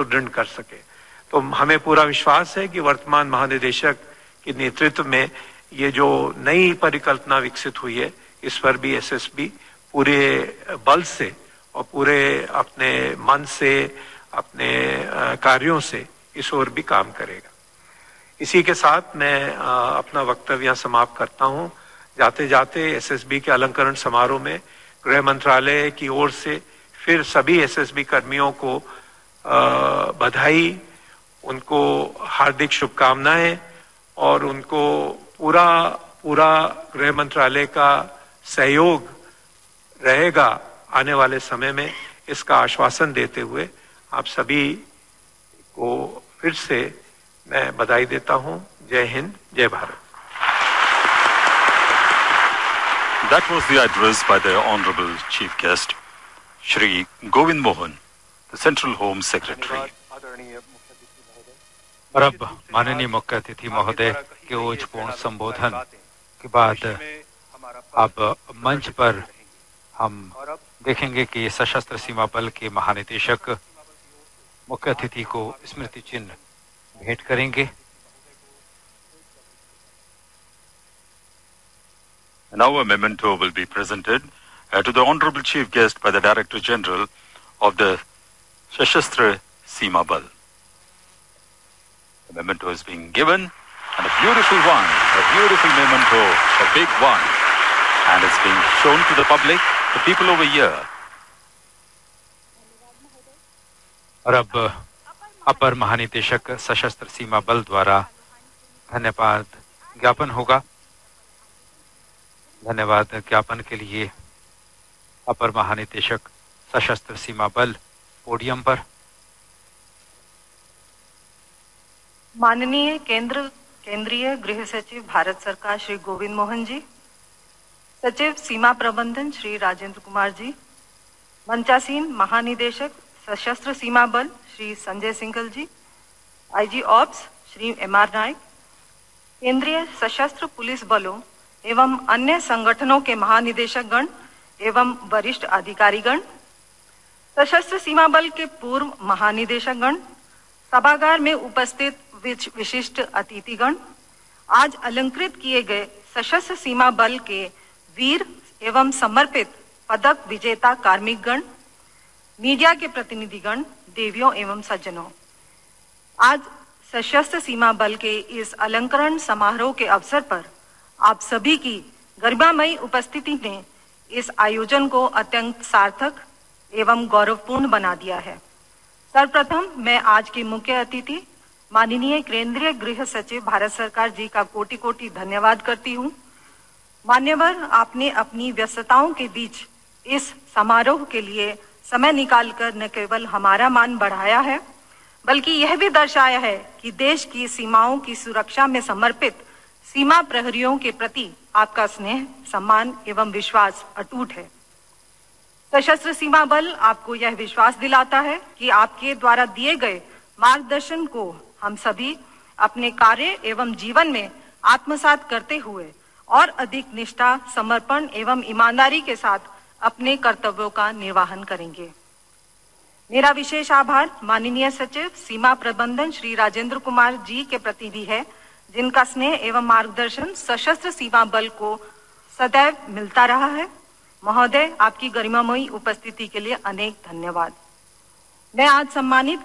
सुदृढ़ कर सके। तो हमें पूरा विश्वास है कि वर्तमान महानिदेशक के नेतृत्व में ये जो नई परिकल्पना विकसित हुई है, इस पर भी एसएसबी पूरे बल से और पूरे अपने मन से, अपने कार्यों से इस ओर भी काम करेगा। इसी के साथ मैं अपना वक्तव्य यहाँ समाप्त करता हूँ। जाते जाते एसएसबी के अलंकरण समारोह में गृह मंत्रालय की ओर से फिर सभी एसएसबी कर्मियों को बधाई, उनको हार्दिक शुभकामनाएं और उनको पूरा गृह मंत्रालय का सहयोग रहेगा आने वाले समय में, इसका आश्वासन देते हुए आप सभी को फिर से मैं बधाई देता हूं। जय हिंद, जय Bharat. That was the address by the Honorable Chief Guest, Shri Govind Mohan, the Central Home Secretary. और अब माननीय मुख्य अतिथि महोदय के ओजपूर्ण संबोधन के बाद अब मंच पर हम देखेंगे कि सशस्त्र सीमा बल के महानिदेशक मुख्य अतिथि को स्मृति चिन्ह भेंट करेंगे। Now a memento will be presented to the Honorable Chief Guest by the Director General of the Sashastra Seema Bal. The memento is being given, and a beautiful memento, a big one, and it's being shown to the public, the people over here. और अब अपर महानिदेशक सशस्त्र सीमा बल द्वारा धन्यवाद ज्ञापन होगा। धन्यवाद ज्ञापन के लिए अपर महानिदेशक सशस्त्र सीमा बल पोडियम पर। माननीय केंद्रीय गृह सचिव भारत सरकार श्री गोविंद मोहन जी, सचिव सीमा प्रबंधन श्री राजेंद्र कुमार जी, मंचासीन महानिदेशक सशस्त्र सीमा बल श्री संजय सिंघल जी, आईजी ऑप्स श्री एमआर नायक, केंद्रीय सशस्त्र पुलिस बलों एवं अन्य संगठनों के महानिदेशक गण एवं वरिष्ठ अधिकारीगण, सशस्त्र सीमा बल के पूर्व महानिदेशक गण, सभागार में उपस्थित विशिष्ट अतिथिगण, आज अलंकृत किए गए सशस्त्र सीमा बल के वीर एवं समर्पित पदक विजेता कार्मिकगण, मीडिया के प्रतिनिधिगण, देवियों एवं सज्जनों, आज सशस्त्र सीमा बल के इस अलंकरण समारोह के अवसर पर आप सभी की गरिमामयी उपस्थिति ने इस आयोजन को अत्यंत सार्थक एवं गौरवपूर्ण बना दिया है। सर्वप्रथम मैं आज के मुख्य अतिथि माननीय केंद्रीय गृह सचिव भारत सरकार जी का कोटि कोटि धन्यवाद करती हूँ। मान्यवर, आपने अपनी व्यस्तताओं के बीच इस समारोह के लिए समय निकालकर न केवल हमारा मान बढ़ाया है, बल्कि यह भी दर्शाया है कि देश की सीमाओं की सुरक्षा में समर्पित सीमा प्रहरियों के प्रति आपका स्नेह, सम्मान एवं विश्वास अटूट है। सशस्त्र सीमा बल आपको यह विश्वास दिलाता है कि आपके द्वारा दिए गए मार्गदर्शन को हम सभी अपने कार्य एवं जीवन में आत्मसात करते हुए और अधिक निष्ठा, समर्पण एवं ईमानदारी के साथ अपने कर्तव्यों का निर्वहन करेंगे। मेरा विशेष आभार माननीय सचिव सीमा प्रबंधन श्री राजेंद्र कुमार जी के प्रति भी है, जिनका स्नेह एवं मार्गदर्शन सशस्त्र सीमा बल को सदैव मिलता रहा है। महोदय, आपकी गरिमामयी उपस्थिति के लिए अनेक धन्यवाद। मैं आज सम्मानित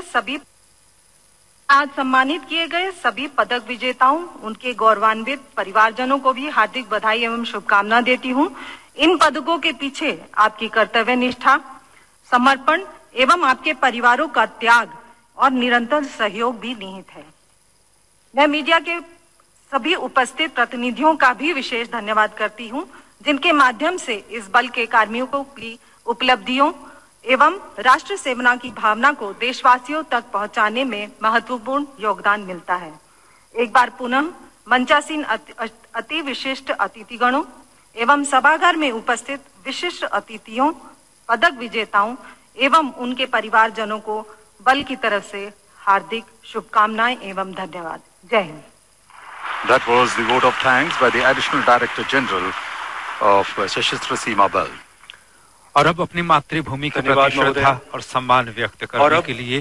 किए गए सभी पदक विजेताओं, उनके गौरवान्वित परिवारजनों को भी हार्दिक बधाई एवं शुभकामना देती हूँ। इन पदकों के पीछे आपकी कर्तव्य निष्ठा, समर्पण एवं आपके परिवारों का त्याग और निरंतर सहयोग भी निहित है। मैं मीडिया के सभी उपस्थित प्रतिनिधियों का भी विशेष धन्यवाद करती हूँ, जिनके माध्यम से इस बल के कार्मिकों की उपलब्धियों एवं राष्ट्र सेवा की भावना को देशवासियों तक पहुंचाने में महत्वपूर्ण योगदान मिलता है। एक बार पुनः मंचासीन अति विशिष्ट अतिथिगणों एवं सभागार में उपस्थित विशिष्ट अतिथियों, पदक विजेताओं एवं उनके परिवारजनों को बल की तरफ से हार्दिक शुभकामनाएं एवं धन्यवाद। जय Hind. That was the vote of thanks by the Additional Director General of Sashastra Seema Bal. और अब अपनी मातृभूमि के प्रति श्रद्धा और सम्मान व्यक्त करने के लिए